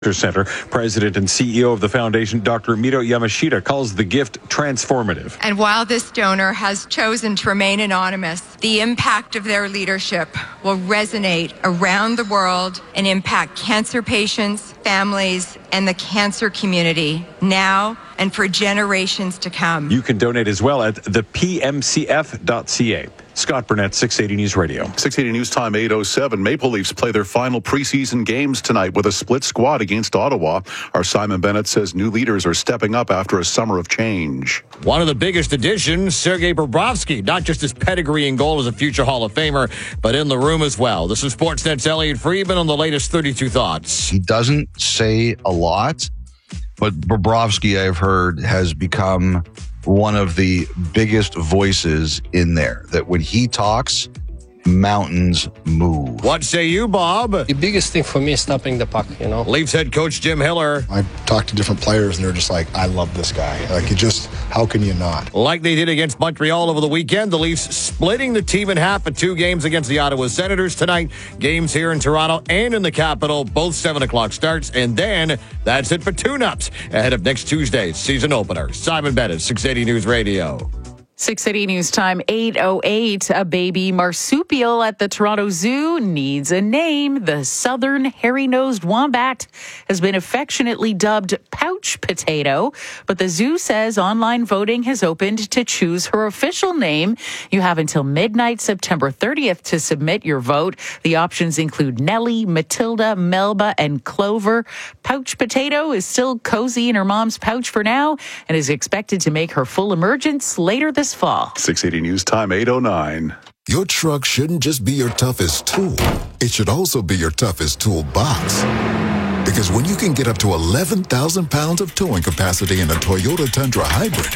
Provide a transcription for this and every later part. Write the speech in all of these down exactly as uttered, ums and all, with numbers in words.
Center. President and C E O of the foundation, Doctor Miro Yamashita, calls the gift transformative. And while this donor has chosen to remain anonymous, the impact of their leadership will resonate around the world and impact cancer patients, families, and the cancer community now and for generations to come. You can donate as well at the p m c f dot c a. Scott Burnett, six eighty News Radio. six eighty News Time, eight oh seven. Maple Leafs play their final preseason games tonight with a split squad against Ottawa. Our Simon Bennett says new leaders are stepping up after a summer of change. One of the biggest additions, Sergei Bobrovsky, not just his pedigree in goal as a future Hall of Famer, but in the room as well. This is Sportsnet's Elliot Friedman on the latest thirty-two Thoughts. He doesn't say a lot, but Bobrovsky, I've heard, has become one of the biggest voices in there, that when he talks, mountains move. What say you, Bob? The biggest thing for me is stopping the puck, you know. Leafs head coach Jim Hiller. I talked to different players and they're just like, I love this guy. Like, you just, how can you not? Like they did against Montreal over the weekend, the Leafs splitting the team in half at two games against the Ottawa Senators tonight. Games here in Toronto and in the capital, both seven o'clock starts. And then that's it for tune-ups ahead of next Tuesday's season opener. Simon Bennett, six eighty News Radio. six eighty News Time, eight oh eight. A baby marsupial at the Toronto Zoo needs a name. The southern hairy-nosed wombat has been affectionately dubbed Pouch Potato, but the zoo says online voting has opened to choose her official name. You have until midnight, September thirtieth, to submit your vote. The options include Nellie, Matilda, Melba, and Clover. Pouch Potato is still cozy in her mom's pouch for now and is expected to make her full emergence later this fall. six eighty News Time, eight oh nine. Your truck shouldn't just be your toughest tool. It should also be your toughest toolbox. Because when you can get up to eleven thousand pounds of towing capacity in a Toyota Tundra Hybrid,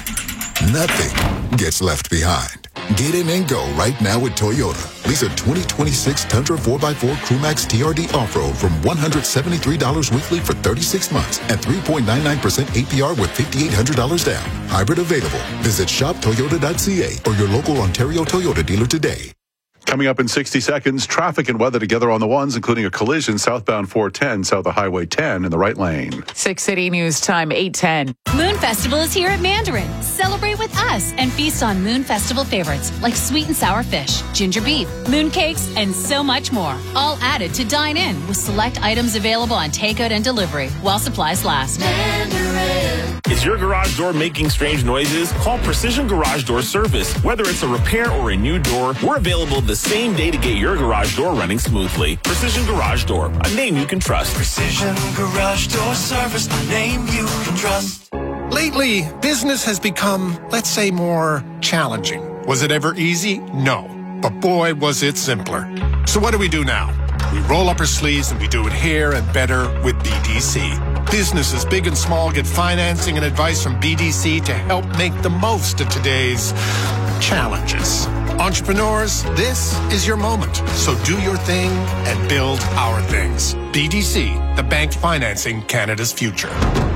nothing gets left behind. Get in and go right now with Toyota. Lease a twenty twenty-six Tundra four by four Crewmax T R D Off-Road from one hundred seventy-three dollars weekly for thirty-six months at three point nine nine percent A P R with five thousand eight hundred dollars down. Hybrid available. Visit shop toyota dot c a or your local Ontario Toyota dealer today. Coming up in sixty seconds, traffic and weather together on the ones, including a collision southbound four ten south of Highway ten in the right lane. six eighty News Time, eight ten. Moon Festival is here at Mandarin. Celebrate with us and feast on Moon Festival favorites like sweet and sour fish, ginger beef, moon cakes, and so much more. All added to dine in with select items available on takeout and delivery while supplies last. Mandarin. Is your garage door making strange noises? Call Precision Garage Door Service. Whether it's a repair or a new door, we're available the same day to get your garage door running smoothly. Precision Garage Door, a name you can trust. Precision Garage Door Service, a name you can trust. Lately, business has become, let's say, more challenging. Was it ever easy? No. But boy, was it simpler. So what do we do now? We roll up our sleeves and we do it here and better with B D C. Businesses big and small get financing and advice from B D C to help make the most of today's challenges. Entrepreneurs, this is your moment. So do your thing and build our things. B D C, the bank financing Canada's future.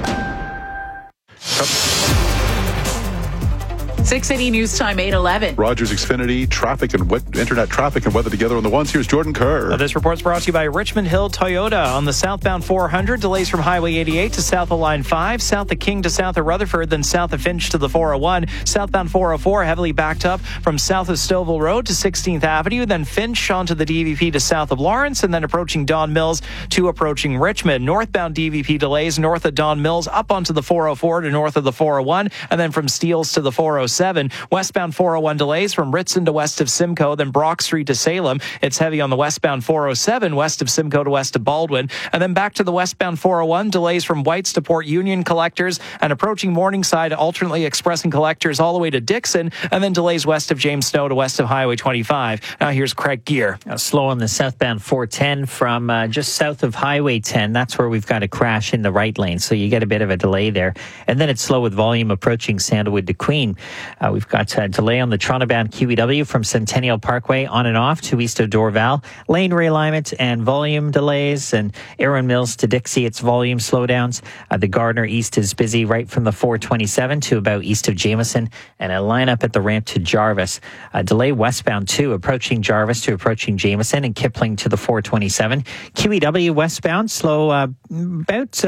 six eighty News Time, eight eleven. Rogers Xfinity, traffic and wet, internet traffic and weather together on the ones. Here's Jordan Kerr. Uh, this report's brought to you by Richmond Hill Toyota. On the southbound four hundred, delays from Highway eighty-eight to south of Line five, south of King to south of Rutherford, then south of Finch to the four oh one. Southbound four oh four, heavily backed up from south of Stouffville Road to sixteenth Avenue, then Finch onto the D V P to south of Lawrence, and then approaching Don Mills to approaching Richmond. Northbound D V P delays north of Don Mills up onto the four oh four to north of the four oh one, and then from Steeles to the four oh seven. Westbound four oh one delays from Ritson to west of Simcoe, then Brock Street to Salem. It's heavy on the westbound four oh seven, west of Simcoe to west of Baldwin. And then back to the westbound four oh one, delays from Whites to Port Union collectors and approaching Morningside, alternately expressing collectors all the way to Dixon, and then delays west of James Snow to west of Highway twenty-five. Now here's Craig Gear. Uh, slow on the southbound four ten from uh, just south of Highway ten. That's where we've got a crash in the right lane, so you get a bit of a delay there. And then it's slow with volume approaching Sandalwood to Queen. Uh, we've got a delay on the Toronto-bound Q E W from Centennial Parkway on and off to east of Dorval. Lane realignment and volume delays. And Aaron Mills to Dixie, it's volume slowdowns. Uh, the Gardner East is busy right from the four twenty-seven to about east of Jameson. And a lineup at the ramp to Jarvis. A delay westbound too, approaching Jarvis to approaching Jameson and Kipling to the four twenty-seven. Q E W westbound, slow uh, about